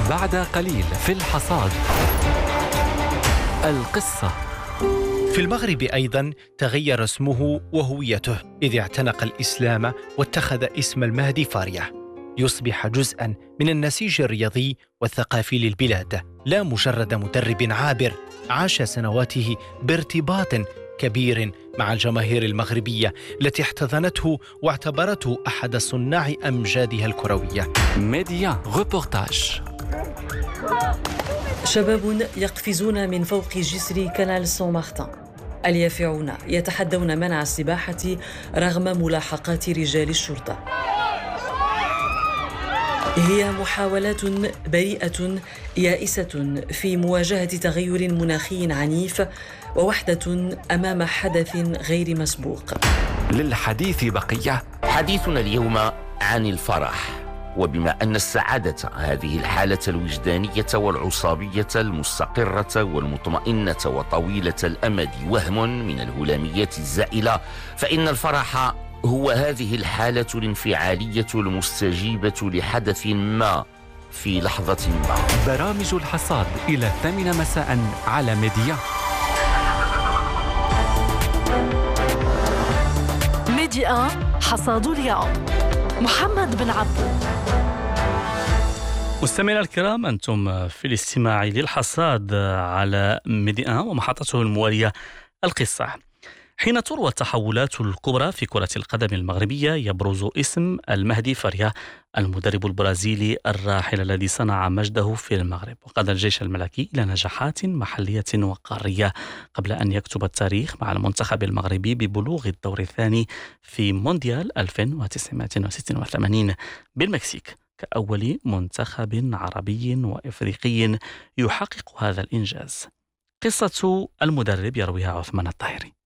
بعد قليل في الحصاد. القصة. في المغرب أيضا تغير اسمه وهويته إذ اعتنق الإسلام واتخذ اسم المهدي فارية، يصبح جزءا من النسيج الرياضي والثقافي للبلاد، لا مجرد مدرب عابر عاش سنواته بارتباط كبير مع الجماهير المغربية التي احتضنته واعتبرته أحد صناع أمجادها الكروية. ميديا روبورتاج. شباب يقفزون من فوق جسر كنال سون مارتن، اليافعون يتحدون منع السباحة رغم ملاحقات رجال الشرطة. هي محاولات بريئة يائسة في مواجهة تغير مناخي عنيف ووحدة أمام حدث غير مسبوق. للحديث بقية. حديثنا اليوم عن الفرح، وبما أن السعادة هذه الحالة الوجدانية والعصابية المستقرة والمطمئنة وطويلة الأمد وهم من الهلاميات الزائلة، فإن الفرح هو هذه الحالة الانفعالية المستجيبة لحدث ما في لحظة ما. برامج الحصاد إلى 8 مساء على ميديا. ميديا حصاد اليوم. محمد بن عبدو. مستمعينا الكرام، أنتم في الاستماع للحصاد على ميديا ومحطته الموالية القصة. حين تروى التحولات الكبرى في كرة القدم المغربية يبرز اسم المهدي فارية، المدرب البرازيلي الراحل الذي صنع مجده في المغرب وقاد الجيش الملكي إلى نجاحات محلية وقارية قبل أن يكتب التاريخ مع المنتخب المغربي ببلوغ الدور الثاني في مونديال 1986 بالمكسيك كأول منتخب عربي وإفريقي يحقق هذا الإنجاز. قصة المدرب يرويها عثمان الطاهري.